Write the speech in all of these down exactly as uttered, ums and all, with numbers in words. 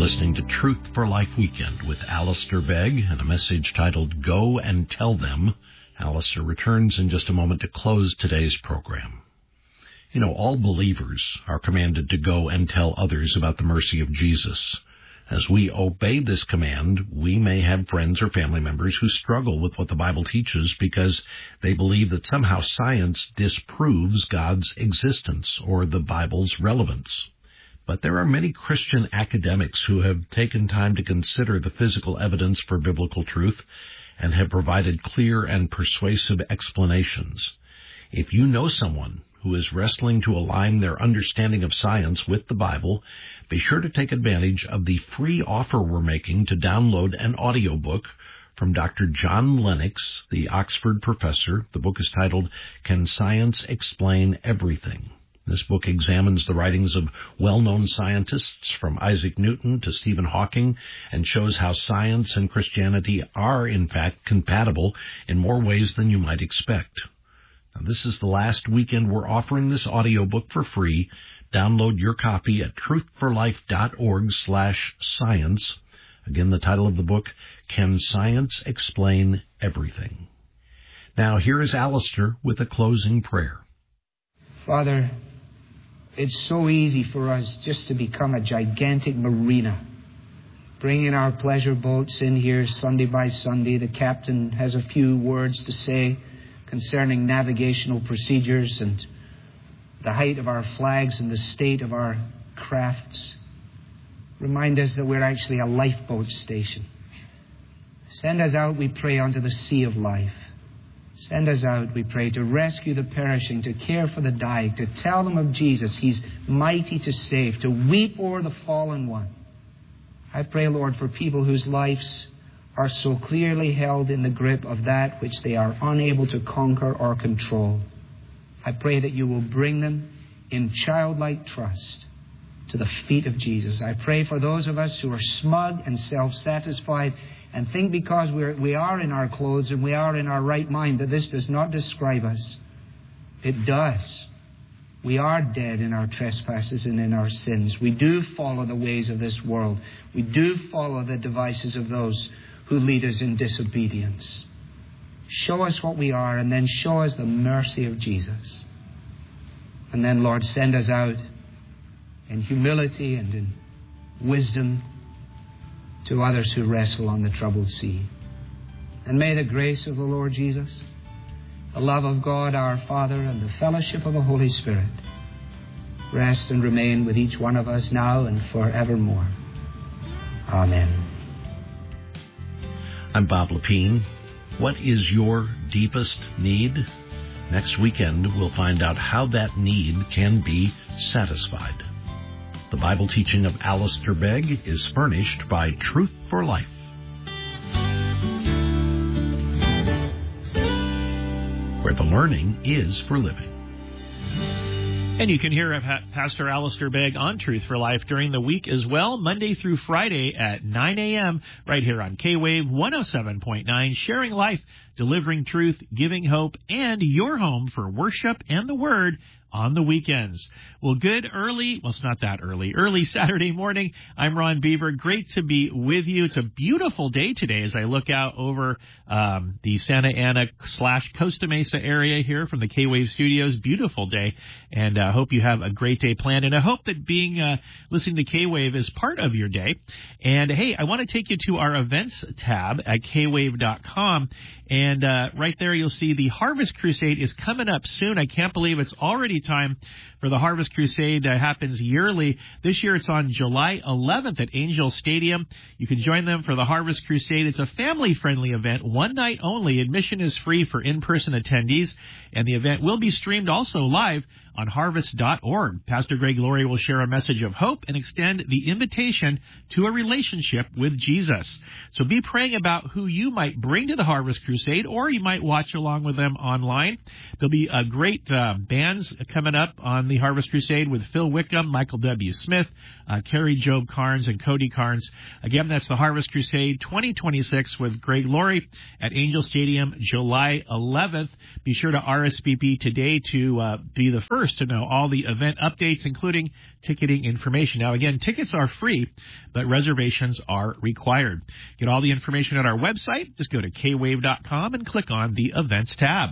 listening to Truth for Life Weekend with Alistair Begg and a message titled Go and Tell Them. Alistair returns in just a moment to close today's program. You know, all believers are commanded to go and tell others about the mercy of Jesus. As we obey this command, we may have friends or family members who struggle with what the Bible teaches because they believe that somehow science disproves God's existence or the Bible's relevance. But there are many Christian academics who have taken time to consider the physical evidence for biblical truth and have provided clear and persuasive explanations. If you know someone who is wrestling to align their understanding of science with the Bible, be sure to take advantage of the free offer we're making to download an audiobook from Doctor John Lennox, the Oxford professor. The book is titled, Can Science Explain Everything? This book examines the writings of well-known scientists from Isaac Newton to Stephen Hawking and shows how science and Christianity are, in fact, compatible in more ways than you might expect. Now, this is the last weekend we're offering this audiobook for free. Download your copy at truthforlife.org slash science. Again, the title of the book, Can Science Explain Everything? Now, here is Alistair with a closing prayer. Father, it's so easy for us just to become a gigantic marina, bringing our pleasure boats in here Sunday by Sunday. The captain has a few words to say concerning navigational procedures and the height of our flags and the state of our crafts. Remind us that we're actually a lifeboat station. Send us out, we pray, onto the sea of life. Send us out, we pray, to rescue the perishing, to care for the dying, to tell them of Jesus. He's mighty to save, to weep o'er the fallen one. I pray, Lord, for people whose lives are so clearly held in the grip of that which they are unable to conquer or control. I pray that you will bring them in childlike trust to the feet of Jesus. I pray for those of us who are smug and self-satisfied and think because we're, we are in our clothes and we are in our right mind that this does not describe us. It does. We are dead in our trespasses and in our sins. We do follow the ways of this world. We do follow the devices of those who lead us in disobedience. Show us what we are, and then show us the mercy of Jesus. And then, Lord, send us out in humility and in wisdom to others who wrestle on the troubled sea. And may the grace of the Lord Jesus, the love of God our Father, and the fellowship of the Holy Spirit rest and remain with each one of us now and forevermore. Amen. I'm Bob Lepine. What is your deepest need? Next weekend, we'll find out how that need can be satisfied. The Bible teaching of Alistair Begg is furnished by Truth for Life. Where the learning is for living. And you can hear Pastor Alistair Begg on Truth for Life during the week as well, Monday through Friday at nine a.m. right here on K-Wave one oh seven point nine, sharing life, delivering truth, giving hope, and your home for worship and the Word on the weekends. Well, good early, well, it's not that early, early Saturday morning. I'm Ron Beaver. Great to be with you. It's a beautiful day today as I look out over um, the Santa Ana slash Costa Mesa area here from the K-Wave studios. Beautiful day, and I uh, hope you have a great day planned. And I hope that being uh, listening to K-Wave is part of your day. And, hey, I want to take you to our events tab at K wave dot com. And uh, right there you'll see the Harvest Crusade is coming up soon. I can't believe it's already time for the Harvest Crusade. Uh, happens yearly. This year it's on July eleventh at Angel Stadium. You can join them for the Harvest Crusade. It's a family-friendly event, one night only. Admission is free for in-person attendees, and the event will be streamed also live on harvest dot org. Pastor Greg Laurie will share a message of hope and extend the invitation to a relationship with Jesus. So be praying about who you might bring to the Harvest Crusade, or you might watch along with them online. There'll be a great uh, bands coming up on the Harvest Crusade with Phil Wickham, Michael W. Smith, uh, Carrie Job Carnes, and Cody Carnes. Again, that's the Harvest Crusade twenty twenty-six with Greg Laurie at Angel Stadium, July eleventh. Be sure to R S V P today to uh, be the first first to know all the event updates, including ticketing information. Now, again, tickets are free, but reservations are required. Get all the information at our website. Just go to k wave dot com and click on the Events tab.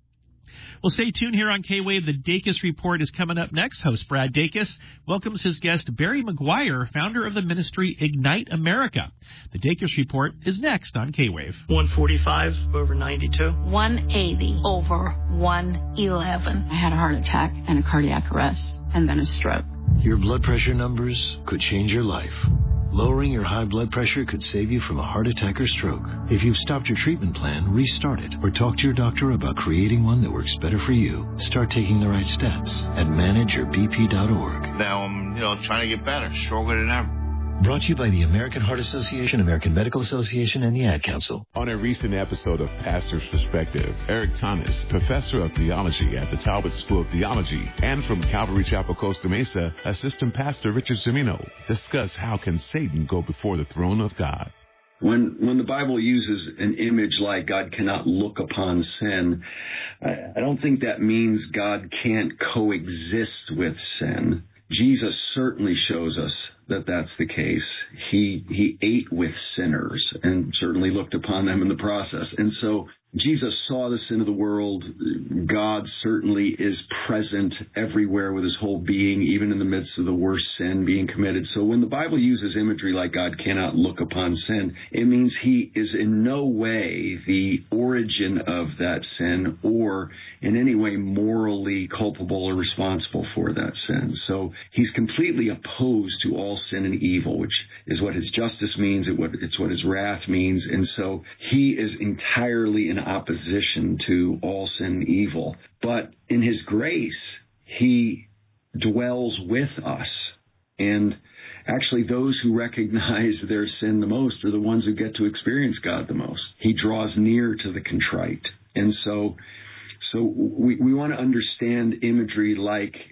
Well, stay tuned here on K-Wave. The Dacus Report is coming up next. Host Brad Dacus welcomes his guest, Barry McGuire, founder of the ministry Ignite America. The Dacus Report is next on K-Wave. one forty-five over ninety-two. one eighty over one eleven. I had a heart attack and a cardiac arrest and then a stroke. Your blood pressure numbers could change your life. Lowering your high blood pressure could save you from a heart attack or stroke. If you've stopped your treatment plan, restart it or talk to your doctor about creating one that works better for you. Start taking the right steps at manage your b p dot org. Now I'm, you know, trying to get better, stronger than ever. Brought to you by the American Heart Association, American Medical Association, and the Ad Council. On a recent episode of Pastor's Perspective, Eric Thomas, professor of theology at the Talbot School of Theology, and from Calvary Chapel, Costa Mesa, assistant pastor Richard Cimino, discuss how can Satan go before the throne of God. When when the Bible uses an image like God cannot look upon sin, I, I don't think that means God can't coexist with sin. Jesus certainly shows us that that's the case. He he ate with sinners and certainly looked upon them in the process. And so Jesus saw the sin of the world. God certainly is present everywhere with his whole being, even in the midst of the worst sin being committed. So when the Bible uses imagery like God cannot look upon sin, it means he is in no way the origin of that sin or in any way morally culpable or responsible for that sin. So he's completely opposed to all sin and evil, which is what his justice means. It's what his wrath means. And so he is entirely in opposition to all sin and evil. But in his grace, he dwells with us. And actually, those who recognize their sin the most are the ones who get to experience God the most. He draws near to the contrite. And so, so we, we want to understand imagery like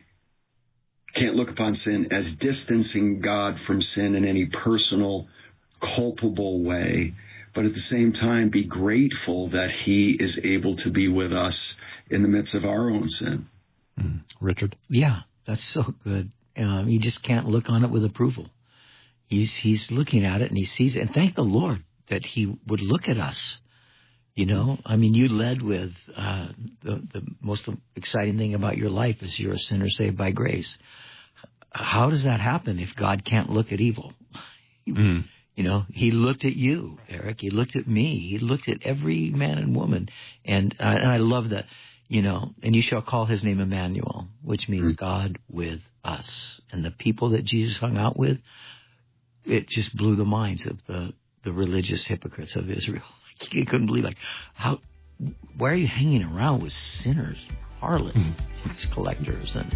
can't look upon sin as distancing God from sin in any personal, culpable way, but at the same time be grateful that he is able to be with us in the midst of our own sin. Mm. Richard? Yeah, that's so good. Um, you just can't look on it with approval. He's he's looking at it and he sees it. And thank the Lord that he would look at us. You know, I mean, you led with uh, the, the most exciting thing about your life is you're a sinner saved by grace. How does that happen if God can't look at evil? Mm. You know, he looked at you, Eric. He looked at me. He looked at every man and woman. And, uh, and I love that, you know, and you shall call his name Emmanuel, which means mm. God with us. And the people that Jesus hung out with, it just blew the minds of the, the religious hypocrites of Israel. You couldn't believe, like, how, why are you hanging around with sinners, harlots, tax collectors? And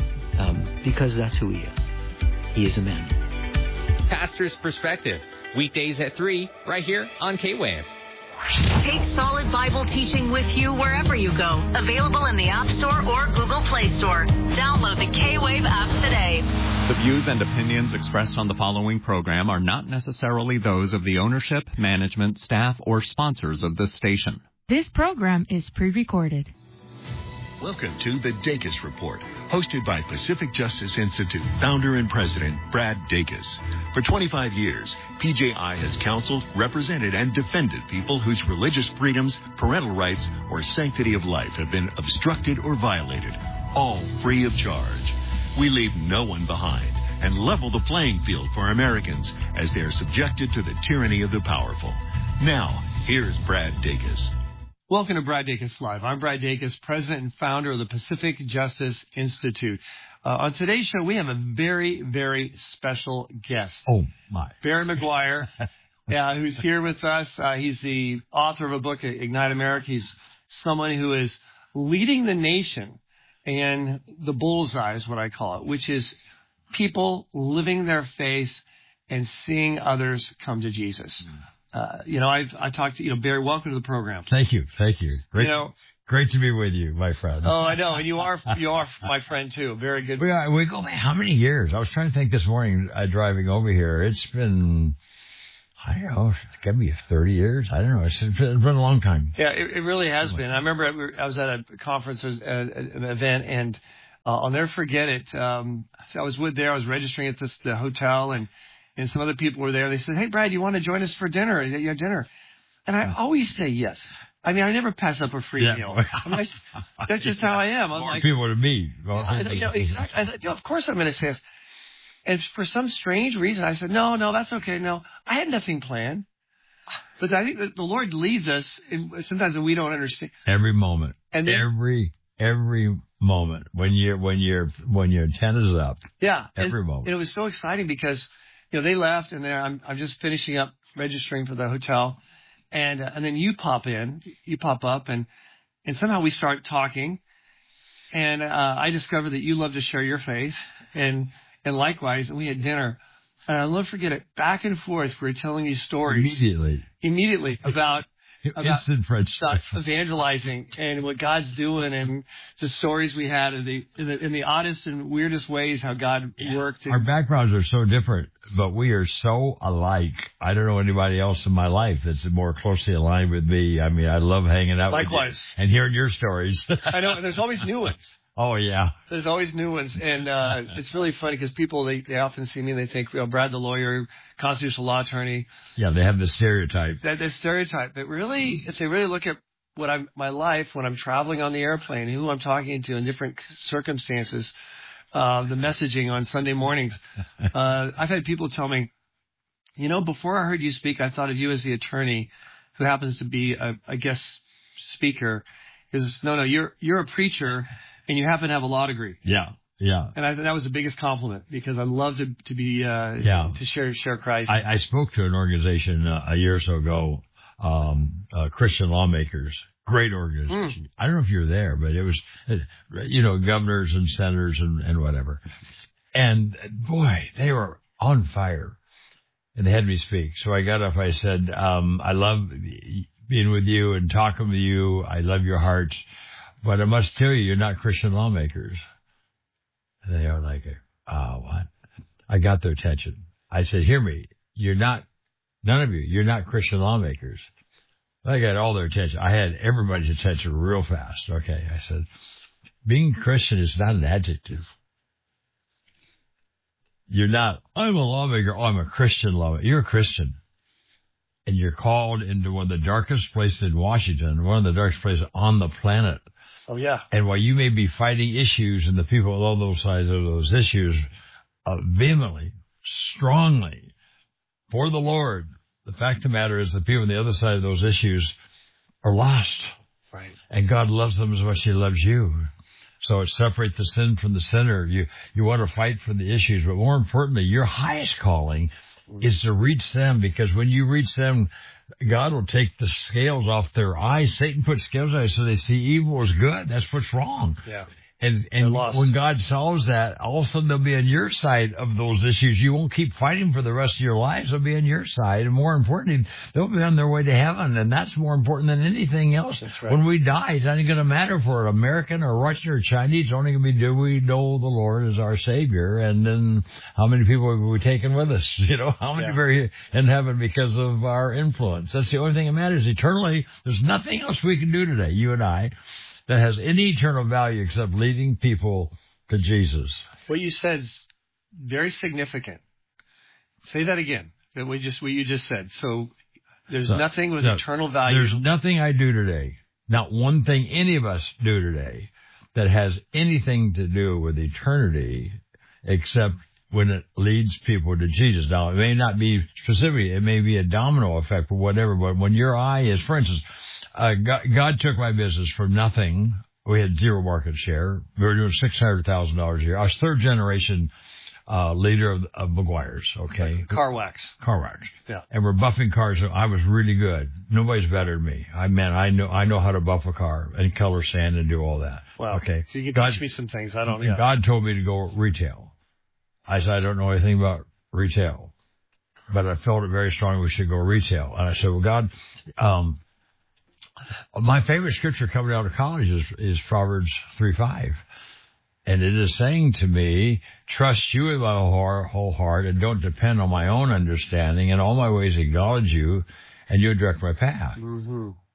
um, because that's who he is. He is Emmanuel. Pastor's Perspective, weekdays at three, right here on K-Wave. Take solid Bible teaching with you wherever you go. Available in the App Store or Google Play Store. Download the K-Wave app today. The views and opinions expressed on the following program are not necessarily those of the ownership, management, staff, or sponsors of this station. This program is pre-recorded. Welcome to the Dacus Report, hosted by Pacific Justice Institute founder and president Brad Dacus. For twenty-five years, P J I has counseled, represented, and defended people whose religious freedoms, parental rights, or sanctity of life have been obstructed or violated, all free of charge. We leave no one behind and level the playing field for Americans as they are subjected to the tyranny of the powerful. Now, here's Brad Dacus. Welcome to Brad Dacus Live. I'm Brad Dacus, president and founder of the Pacific Justice Institute. Uh, on today's show, we have a very, very special guest. Oh, my. Barry McGuire, uh, who's here with us. Uh, he's the author of a book, Ignite America. He's someone who is leading the nation in the bullseye is what I call it, which is people living their faith and seeing others come to Jesus. Mm. Uh, you know, I've I talked to, you know, Barry, welcome to the program. Thank you. Thank you. Great, you know, great to be with you, my friend. Oh, I know. And you are, you are my friend too. Very good. We, are, we go back how many years? I was trying to think this morning, uh, driving over here. It's been, I don't know, it's got to be thirty years. I don't know. It's been, it's been a long time. Yeah, it, it really has been. I remember I was at a conference, an event, and uh, I'll never forget it. Um, so I was with there. I was registering at this the hotel, and and some other people were there. They said, "Hey, Brad, you want to join us for dinner? You have dinner?" And I always say yes. I mean, I never pass up a free yeah. meal. I mean, I, that's just how I am. I'm More like, people to meet. Well, I, you know, exactly. I said, you know, of course I'm going to say yes. And for some strange reason, I said, no, no, that's okay. No, I had nothing planned. But I think that the Lord leads us in, sometimes we don't understand. Every moment. And then, every every moment when you're when you're when your antenna's up. Yeah. Every and, moment. And it was so exciting because, you know, they left and there I'm I'm just finishing up registering for the hotel. And uh, and then you pop in, you pop up, and and somehow we start talking, and uh, I discovered that you love to share your faith, and and likewise, and we had dinner, and I'll never forget it. Back and forth, we were telling these stories immediately, immediately about about, instant friendship, about evangelizing and what God's doing, and the stories we had in the in the, in the oddest and weirdest ways how God yeah. worked. Our backgrounds are so different, but we are so alike. I don't know anybody else in my life that's more closely aligned with me. I mean, I love hanging out likewise. with you and hearing your stories. I know, and there's always new ones. Oh, yeah. There's always new ones, and uh, it's really funny because people, they, they often see me and they think, you know, Brad the lawyer, constitutional law attorney. Yeah, they have the stereotype. That, that stereotype. But really, if they really look at what I'm, my life when I'm traveling on the airplane, who I'm talking to in different circumstances, uh, the messaging on Sunday mornings, uh, I've had people tell me, you know, before I heard you speak, I thought of you as the attorney who happens to be a, a guest speaker. Because, no, no, you're you're a preacher, and you happen to have a law degree. Yeah, yeah. And I think that was the biggest compliment because I love to to be uh, yeah. to share share Christ. I, I spoke to an organization uh, a year or so ago, um, uh, Christian Lawmakers. Great organization. Mm. I don't know if you were there, but it was, you know, governors and senators and, and whatever. And boy, they were on fire, and they had me speak. So I got up. I said, um, "I love being with you and talking with you. I love your heart." But I must tell you, you're not Christian lawmakers. And they are like, oh, what? I got their attention. I said, hear me. You're not, none of you, you're not Christian lawmakers. I got all their attention. I had everybody's attention real fast. Okay. I said, being Christian is not an adjective. You're not, I'm a lawmaker. Oh, I'm a Christian lawmaker. You're a Christian. And you're called into one of the darkest places in Washington, one of the darkest places on the planet. Oh, yeah. And while you may be fighting issues and the people on those sides of those issues uh, vehemently, strongly, for the Lord, the fact of the matter is the people on the other side of those issues are lost. Right. And God loves them as much as he loves you. So it separates the sin from the sinner. You, you want to fight for the issues, but more importantly, your highest calling is to reach them, because when you reach them, God will take the scales off their eyes. Satan puts scales on it so they see evil as good. That's what's wrong. Yeah. And and when God solves that, all of a sudden they'll be on your side of those issues. You won't keep fighting for the rest of your lives. They'll be on your side. And more importantly, they'll be on their way to heaven. And that's more important than anything else. That's right. When we die, it's not going to matter if we're American or Russian or Chinese. It's only going to be, do we know the Lord as our Savior? And then how many people have we taken with us? You know, how many Yeah. are here in heaven because of our influence? That's the only thing that matters. Eternally, there's nothing else we can do today, you and I, that has any eternal value except leading people to Jesus. What you said is very significant. Say that again. That we just what you just said. So there's So, nothing with no, eternal value. There's nothing I do today, not one thing any of us do today, that has anything to do with eternity except when it leads people to Jesus. Now, it may not be specific. It may be a domino effect or whatever, but when your eye is, for instance, Uh, God, God took my business from nothing. We had zero market share. We were doing six hundred thousand dollars a year. I was third generation uh, leader of, of McGuire's, okay? Car wax. Car wax. Yeah. And we're buffing cars. So I was really good. Nobody's better than me. I mean, I know I know how to buff a car and color sand and do all that. Wow. Okay. So you can God, teach me some things. I don't know. Yeah. God told me to go retail. I said, I don't know anything about retail. But I felt it very strongly we should go retail. And I said, well, God, um, my favorite scripture coming out of college is, is Proverbs three five. And it is saying to me, trust you with my whole, whole heart and don't depend on my own understanding. In all my ways acknowledge you and you'll direct my path. Mm-hmm.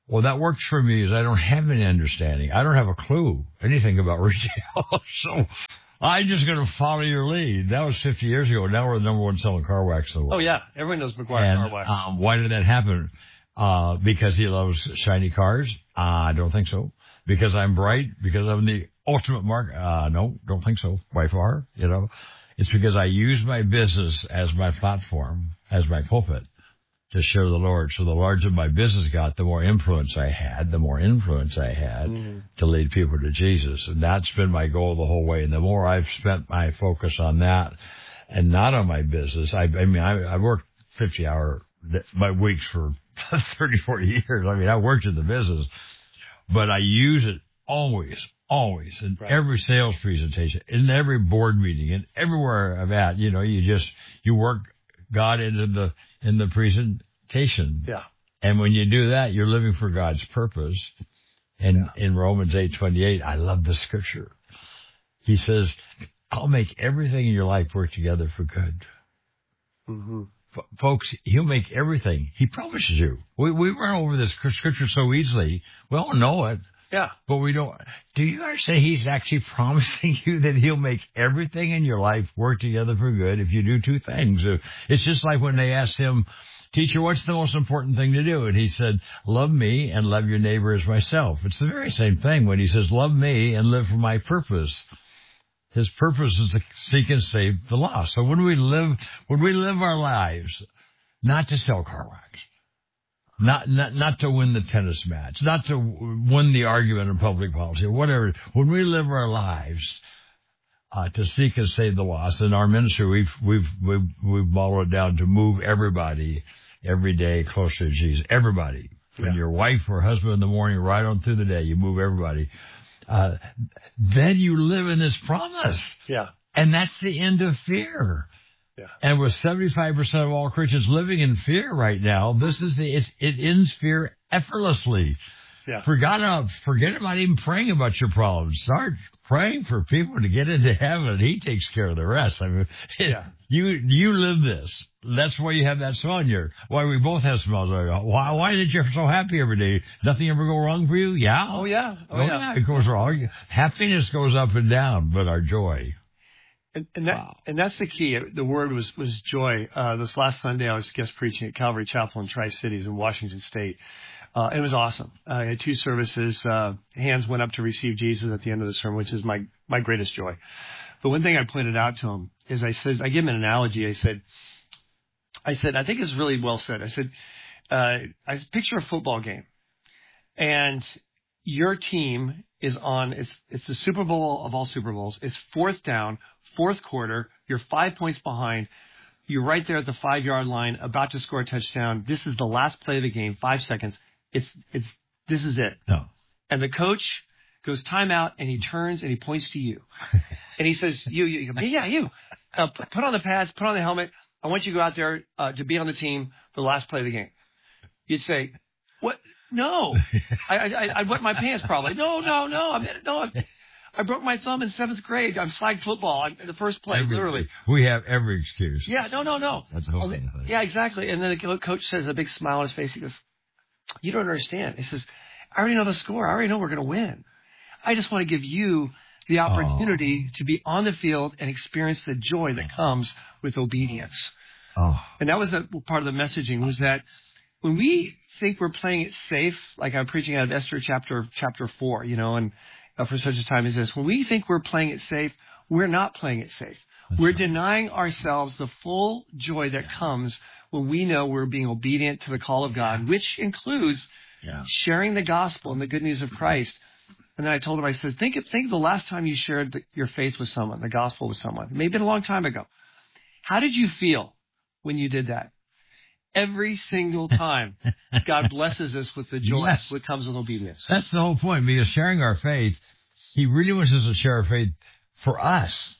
Well, that works for me is I don't have any understanding. I don't have a clue anything about retail. So I'm just going to follow your lead. That was fifty years ago. Now we're the number one selling car wax in the world. Oh, yeah. Everyone knows McGuire and, Car Wax. Um, why did that happen? Uh, because he loves shiny cars? Uh, I don't think so. Because I'm bright? Because I'm the ultimate mark? Uh, no, don't think so. By far, you know. It's because I use my business as my platform, as my pulpit, to share the Lord. So the larger my business got, the more influence I had, the more influence I had mm-hmm. to lead people to Jesus. And that's been my goal the whole way. And the more I've spent my focus on that and not on my business, I, I mean, I, I worked fifty hour my weeks for thirty, forty years. I mean, I worked in the business, but I use it always, always in right. every sales presentation, in every board meeting, and everywhere I'm at. You know, you just, you work God into the, in the presentation. Yeah. And when you do that, you're living for God's purpose. And yeah. in Romans eight twenty-eight, I love the scripture. He says, I'll make everything in your life work together for good. Mm-hmm. F- folks, he'll make everything. He promises you. We, we run over this scripture so easily. We all know it. Yeah. But we don't. Do you understand he's actually promising you that he'll make everything in your life work together for good if you do two things? It's just like when they asked him, teacher, what's the most important thing to do? And he said, love me and love your neighbor as myself. It's the very same thing when he says, love me and live for my purpose. His purpose is to seek and save the lost. So when we live, when we live our lives, not to sell car wax, Not, not, not to win the tennis match, not to win the argument in public policy or whatever. When we live our lives, uh, to seek and save the lost, in our ministry, we've, we've, we've, we've boiled it down to move everybody every day closer to Jesus. Everybody. From yeah. your wife or husband in the morning right on through the day, you move everybody. Uh, then you live in this promise. Yeah. And that's the end of fear. Yeah. And with seventy-five percent of all Christians living in fear right now, this is the, it's, it ends fear effortlessly. Yeah. Forget about, forget about even praying about your problems. Start praying for people to get into heaven, and he takes care of the rest. I mean, yeah. you, you live this. That's why you have that smile on your, why we both have smiles on your, why, why did you so happy every day? Nothing ever go wrong for you? Yeah. Oh, yeah. Oh, oh yeah. yeah. It goes wrong. Happiness goes up and down, but our joy. And, and that wow. and that's the key. The word was was joy. Uh, this last Sunday, I was guest preaching at Calvary Chapel in Tri-Cities in Washington State. Uh, it was awesome. Uh, I had two services. Uh, hands went up to receive Jesus at the end of the sermon, which is my my greatest joy. But one thing I pointed out to him is I said, I gave him an analogy. I said, I said, I think it's really well said. I said, uh, I picture a football game, and your team is on, it's, it's the Super Bowl of all Super Bowls. It's fourth down, fourth quarter. You're five points behind. You're right there at the five-yard line, about to score a touchdown. This is the last play of the game, five seconds. It's, it's, this is it. No. And the coach goes timeout, and he turns and he points to you. And he says, you, you, you go, yeah, you. Uh, put on the pads, put on the helmet. I want you to go out there uh, to be on the team for the last play of the game. You'd say, what? No. I, I, I wet my pants probably. No, no, no. I mean, no. I, I broke my thumb in seventh grade. I'm flag football. I'm in the first play, every, literally. We have every excuse. Yeah, no, no, no. That's the whole oh, thing. Yeah, exactly. And then the coach says, a big smile on his face. He goes, you don't understand. He says, I already know the score. I already know we're going to win. I just want to give you the opportunity oh. to be on the field and experience the joy that comes with obedience. Oh. And that was the part of the messaging, was that when we think we're playing it safe, like I'm preaching out of Esther chapter chapter four, you know, and uh, for such a time as this, when we think we're playing it safe, we're not playing it safe. That's we're right. denying ourselves the full joy that comes when we know we're being obedient to the call of God, which includes yeah. sharing the gospel and the good news of Christ. And then I told him, I said, think of, think of the last time you shared the, your faith with someone, the gospel with someone. It may have been a long time ago. How did you feel when you did that? Every single time, God blesses us with the joy yes. that comes with obedience. That's the whole point. Because sharing our faith, he really wants us to share our faith for us.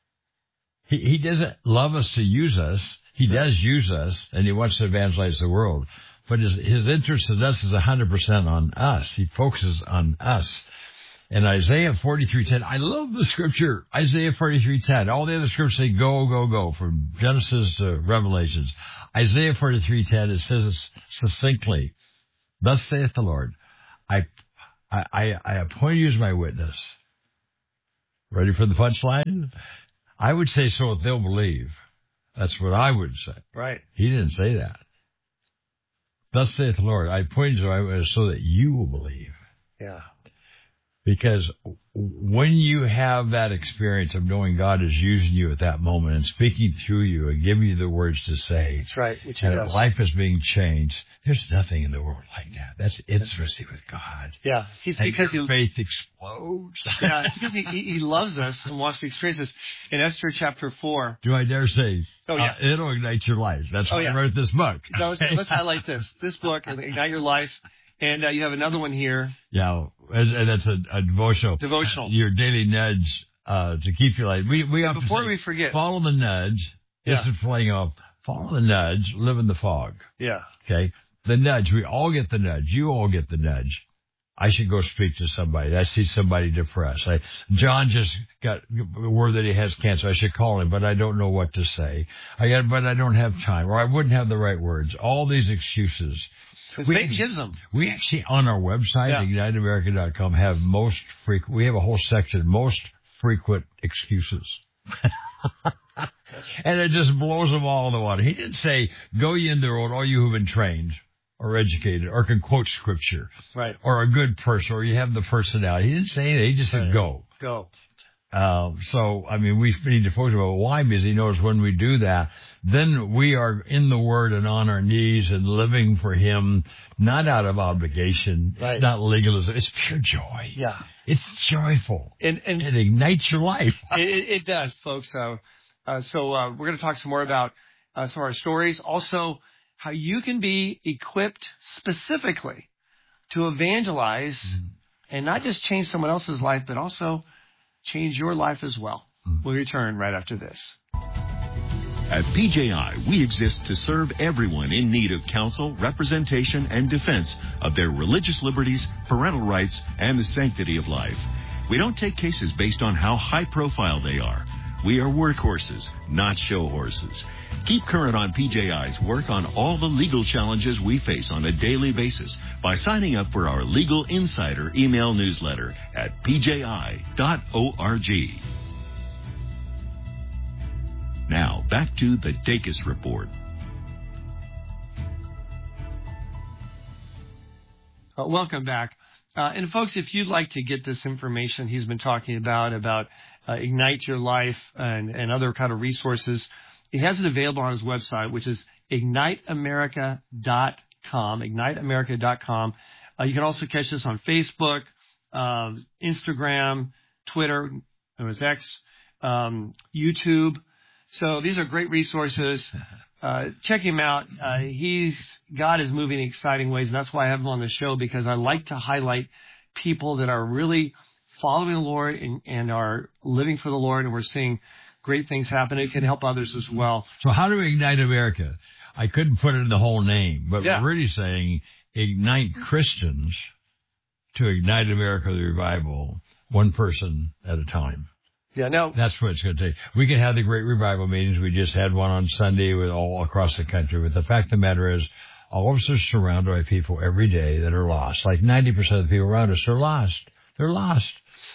He, he doesn't love us to use us. He does use us, and he wants to evangelize the world. But his, his interest in us is one hundred percent on us. He focuses on us. And Isaiah forty-three ten, I love the scripture, Isaiah forty-three ten. All the other scriptures say go, go, go, from Genesis to Revelations. Isaiah forty-three ten, it says succinctly, thus saith the Lord, I, I, I, I appoint you as my witness. Ready for the punchline? I would say so that they'll believe. That's what I would say. Right. He didn't say that. Thus saith the Lord, I appoint you as my witness so that you will believe. Yeah. Because when you have that experience of knowing God is using you at that moment and speaking through you and giving you the words to say, that's right, which he and does. Life is being changed, there's nothing in the world like that. That's intimacy with God. Yeah, he's and because your he, faith explodes. Yeah, it's because he, he loves us and wants to experience this. In Esther chapter four. Do I dare say? Oh yeah, uh, it'll ignite your life. That's why oh, yeah. I wrote this book. So let's, let's highlight this. This book, Ignite Your Life. And uh, you have another one here. Yeah, and, and that's a, a devotional. Devotional. Your daily nudge uh, to keep your life. We, we Before say, we forget. Follow the nudge. Yeah. This is playing off. Follow the nudge. Live in the fog. Yeah. Okay. The nudge. We all get the nudge. You all get the nudge. I should go speak to somebody. I see somebody depressed. I, John just got word that he has cancer. I should call him, but I don't know what to say. I got, but I don't have time, or I wouldn't have the right words. All these excuses. We, faith gives them. We actually, on our website, yeah. ignite america dot com, have most frequent, we have a whole section, most frequent excuses. And it just blows them all in the water. He didn't say, go ye in the world, all you who've been trained or educated or can quote scripture. Right. Or a good person, or you have the personality. He didn't say anything. He just said, right. go. Go. Uh, so, I mean, we need to focus about why, because he knows when we do that, then we are in the Word and on our knees and living for Him, not out of obligation. Right. It's not legalism. It's pure joy. Yeah. It's joyful. And, and it ignites your life. it, it does, folks. Uh, uh, so uh, we're going to talk some more about uh, some of our stories. Also, how you can be equipped specifically to evangelize mm. and not just change someone else's life, but also change your life as well. Mm. We'll return right after this. At P J I, we exist to serve everyone in need of counsel, representation, and defense of their religious liberties, parental rights, and the sanctity of life. We don't take cases based on how high profile they are. We are workhorses, not show horses. Keep current on P J I's work on all the legal challenges we face on a daily basis by signing up for our Legal Insider email newsletter at p j i dot org. Now, back to the Dacus Report. Uh, welcome back. Uh, and folks, if you'd like to get this information he's been talking about, about uh, Ignite Your Life and, and other kind of resources, he has it available on his website, which is ignite america dot com, ignite america dot com. Uh, you can also catch this on Facebook, uh, Instagram, Twitter, it was X, um, YouTube. So these are great resources. Uh, check him out. Uh, he's, God is moving in exciting ways, and that's why I have him on the show, because I like to highlight people that are really following the Lord and, and are living for the Lord, and we're seeing great things happen. It can help others as well. So how do we ignite America? I couldn't put it in the whole name, but yeah. we're really saying ignite Christians to ignite America, the revival, one person at a time. Yeah, no. That's what it's going to take. We can have the great revival meetings. We just had one on Sunday with all across the country. But the fact of the matter is, all of us are surrounded by people every day that are lost. Like ninety percent of the people around us are lost. They're lost.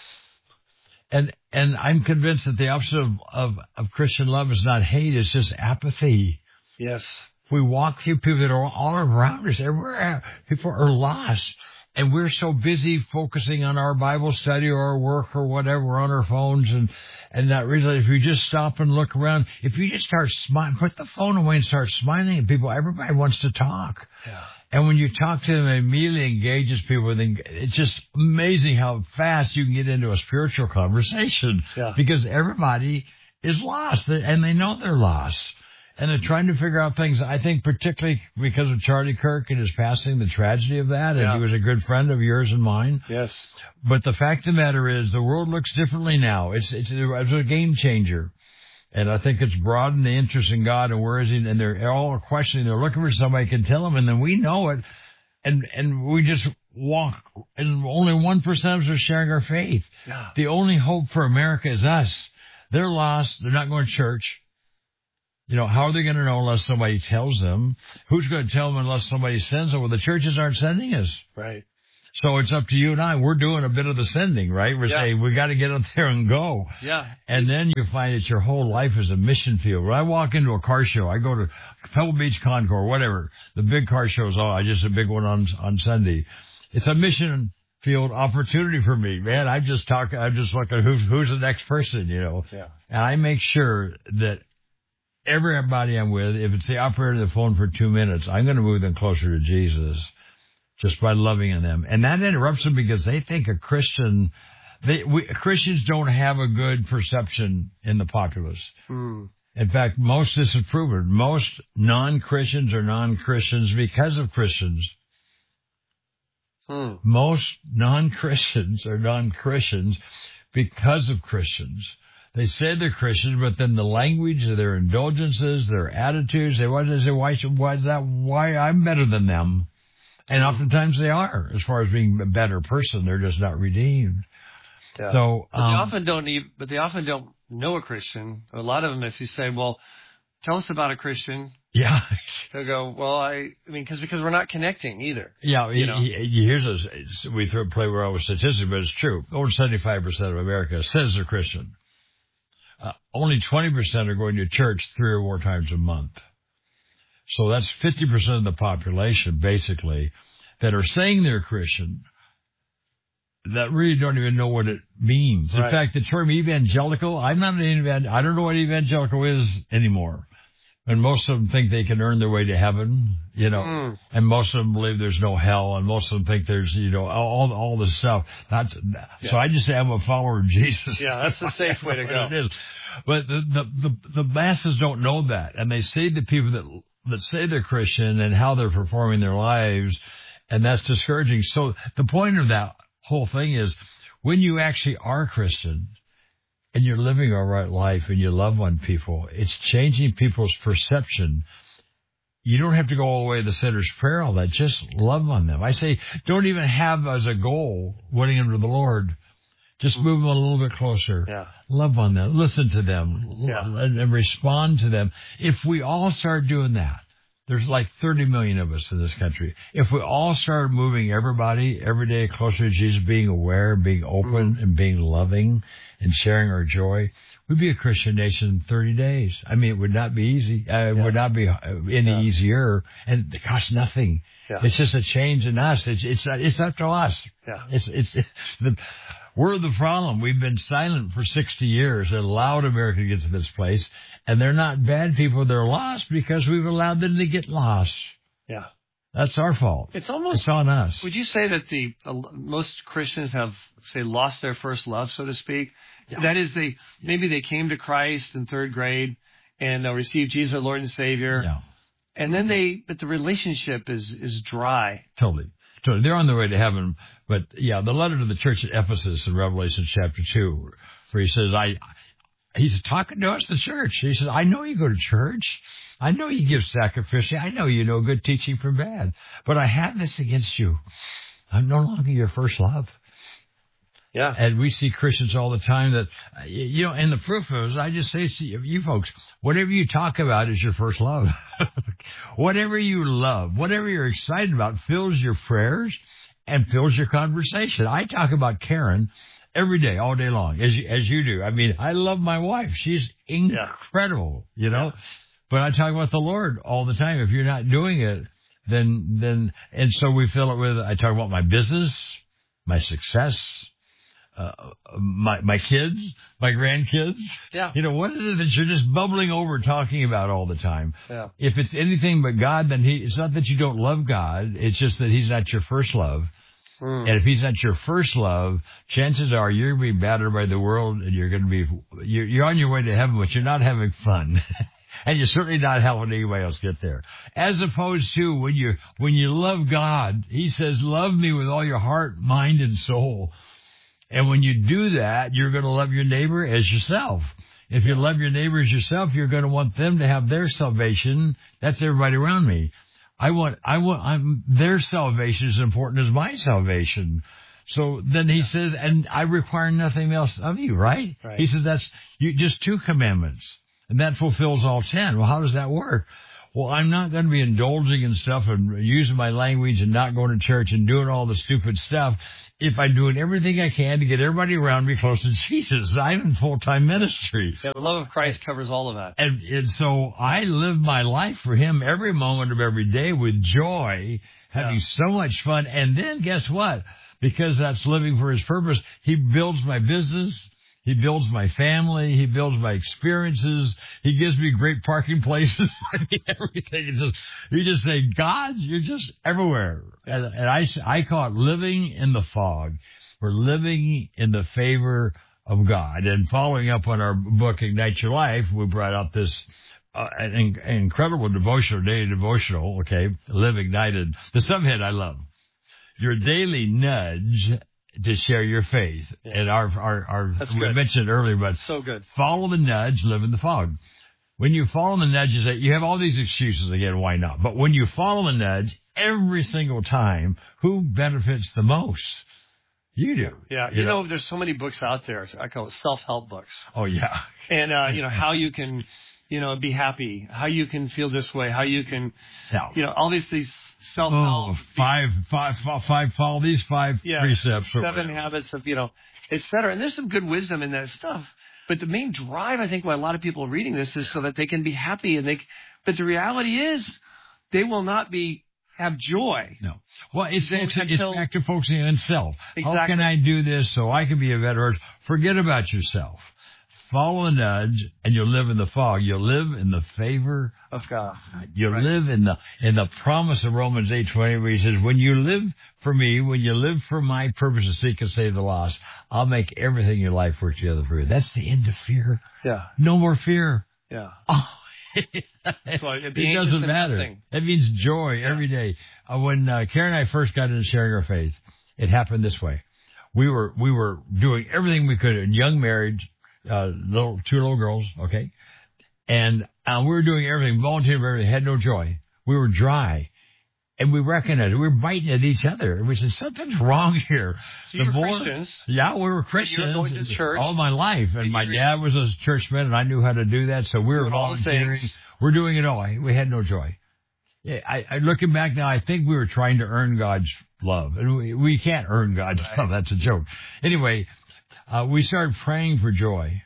And and I'm convinced that the opposite of, of, of Christian love is not hate. It's just apathy. Yes. We walk through people that are all around us. Everywhere. People are lost. And we're so busy focusing on our Bible study or our work or whatever on our phones and, and not really, if you just stop and look around, if you just start smiling, put the phone away and start smiling at people, everybody wants to talk. Yeah. And when you talk to them, it immediately engages people. It's just amazing how fast you can get into a spiritual conversation. Yeah. Because everybody is lost and they know they're lost. And they're trying to figure out things, I think, particularly because of Charlie Kirk and his passing, the tragedy of that. And yeah. he was a good friend of yours and mine. Yes. But the fact of the matter is, the world looks differently now. It's, it's, it's a game changer. And I think it's broadened the interest in God and where is he? And they're all questioning. They're looking for somebody who can tell them. And then we know it. And, and we just walk. And only one percent of us are sharing our faith. Yeah. The only hope for America is us. They're lost. They're not going to church. You know, how are they going to know unless somebody tells them? Who's going to tell them unless somebody sends them? Well, the churches aren't sending us. Right. So it's up to you and I. We're doing a bit of the sending, right? We're Yeah. saying we got to get up there and go. Yeah. And then you find that your whole life is a mission field. When I walk into a car show, I go to Pebble Beach Concours, whatever. The big car shows, oh, I just a big one on on Sunday. It's a mission field opportunity for me, man. I just talk, I'm just looking who's who's the next person, you know. Yeah. And I make sure that everybody I'm with, if it's the operator of the phone for two minutes, I'm going to move them closer to Jesus just by loving on them. And that interrupts them because they think a Christian, they we, Christians don't have a good perception in the populace. Mm. In fact, most this is proven. Most non-Christians are non-Christians because of Christians. Hmm. Most non-Christians are non-Christians because of Christians. They say they're Christians, but then the language, their indulgences, their attitudes, they want to say, why, why is that? Why I'm better than them? And oftentimes they are, as far as being a better person. They're just not redeemed. Yeah. So, but um, they often don't even, but they often don't know a Christian. A lot of them, if you say, well, tell us about a Christian. Yeah. They'll go, well, I, I mean, cause, because we're not connecting either. Yeah. You know? he, he, here's a, we throw, play around with statistics, but it's true. Over seventy-five percent of America says they're Christian. Uh, only twenty percent are going to church three or more times a month. So that's fifty percent of the population, basically, that are saying they're Christian, that really don't even know what it means. Right. In fact, the term evangelical, I'm not an evangelical, I don't know what evangelical is anymore. And most of them think they can earn their way to heaven, you know, Mm. and most of them believe there's no hell, and most of them think there's, you know, all all this stuff. That's, Yeah. So I just say I'm a follower of Jesus. Yeah, that's the safe way to go. It is. But the, the, the, the masses don't know that. And they see the people that, that say they're Christian and how they're performing their lives, and that's discouraging. So the point of that whole thing is when you actually are Christian, and you're living a right life and you love on people, it's changing people's perception. You don't have to go all the way to the sinner's prayer, all that. Just love on them. I say, don't even have as a goal winning them to the Lord. Just move them a little bit closer. Yeah. Love on them. Listen to them. Yeah. And, and respond to them. If we all start doing that, there's like thirty million of us in this country. If we all started moving everybody every day closer to Jesus, being aware, being open, Mm. and being loving, and sharing our joy, we'd be a Christian nation in thirty days. I mean, it would not be easy. Uh, it Yeah. would not be any Yeah. easier, and it costs nothing. Yeah. It's just a change in us. It's it's it's up to us. Yeah. It's it's, it's the we're the problem. We've been silent for sixty years and allowed America to get to this place, and they're not bad people. They're lost because we've allowed them to get lost. Yeah. That's our fault. It's almost, It's on us. would you say that the, uh, most Christians have, say, lost their first love, so to speak? Yeah. That is, they, maybe they came to Christ in third grade and uh, received Jesus, our Lord and Savior. Yeah. And then they, but the relationship is, is dry. Totally. Totally. They're on their way to heaven. But yeah, the letter to the church at Ephesus in Revelation chapter two, where he says, I, he's talking to us, the church. He says, I know you go to church. I know you give sacrificially. I know you know good teaching from bad. But I have this against you. I'm no longer your first love. Yeah. And we see Christians all the time that, you know, and the proof is, I just say to you folks, whatever you talk about is your first love. Whatever you love, whatever you're excited about fills your prayers and fills your conversation. I talk about Karen every day, all day long, as you, as you do. I mean, I love my wife. She's incredible, yeah. you know, yeah. But I talk about the Lord all the time. If you're not doing it, then, then, and so we fill it with, I talk about my business, my success, Uh, my my kids, my grandkids. Yeah. You know, what is it that you're just bubbling over talking about all the time? Yeah. If it's anything but God, then he, it's not that you don't love God. It's just that he's not your first love. Mm. And if he's not your first love, chances are you're going to be battered by the world and you're going to be, you're, you're on your way to heaven, but you're not having fun. And you're certainly not helping anybody else get there. As opposed to when you, when you love God, he says, love me with all your heart, mind, and soul. And when you do that, you're going to love your neighbor as yourself. If you love your neighbor as yourself, you're going to want them to have their salvation. That's everybody around me. I want, I want, I'm, their salvation is as important as my salvation. So then he yeah. says, and I require nothing else of you, right? right? He says that's you, just two commandments, and that fulfills all ten. Well, how does that work? well, I'm not going to be indulging in stuff and using my language and not going to church and doing all the stupid stuff if I'm doing everything I can to get everybody around me close to Jesus. I'm in full-time ministry. Yeah, the love of Christ covers all of that. And, and so I live my life for him every moment of every day with joy, having yeah. so much fun. And then guess what? Because that's living for his purpose, he builds my business. He builds my family. He builds my experiences. He gives me great parking places. I mean, everything. It's just, you just say, God, you're just everywhere. And, and I, I call it living in the fog. We're living in the favor of God. And following up on our book, Ignite Your Life, we brought out this uh, an, an incredible devotional, daily devotional, okay, Live Ignited. The subhead I love. Your daily nudge to share your faith. Yeah. And our, our, our, That's we good. mentioned earlier, but so good. Follow the nudge, live in the fog. When you follow the nudge, you say, you have all these excuses again, why not? But when you follow the nudge every single time, who benefits the most? You do. Yeah. You, you know, know, there's so many books out there. I call it self-help books. Oh, yeah. And, uh, you know, how you can, you know, be happy, how you can feel this way, how you can, no. you know, all these, these self-help. Oh, five, five, five, five, follow these five yeah, precepts. Seven habits of, you know, et cetera. And there's some good wisdom in that stuff. But the main drive, I think, why a lot of people are reading this is so that they can be happy. And they, but the reality is they will not be, have joy. No. Well, it's, it's, until, it's back to focusing on self. Exactly. How can I do this so I can be a better person? Forget about yourself. Follow a nudge, and you'll live in the fog. You'll live in the favor of God. You'll right. live in the in the promise of Romans eight twenty, where he says, "When you live for me, when you live for my purpose to seek and save the lost, I'll make everything in your life work together for you." That's the end of fear. Yeah. No more fear. Yeah. Oh. So it doesn't matter. Nothing. It means joy yeah. every day. Uh, when uh, Karen and I first got into sharing our faith, it happened this way. We were we were doing everything we could in young marriage. Uh, little, two little girls, okay? And uh, we were doing everything, volunteering for everything, had no joy. We were dry. And we recognized it. We were biting at each other. And we said, something's wrong here. So you were Christians. Yeah, we were Christians. You were going to church. All my life. And my dad was a churchman, and I knew how to do that. So we were volunteering. We're doing it all. We had no joy. Yeah, I, I, looking back now, I think we were trying to earn God's love. And we, we can't earn God's right. love. That's a joke. Anyway, Uh, we started praying for joy.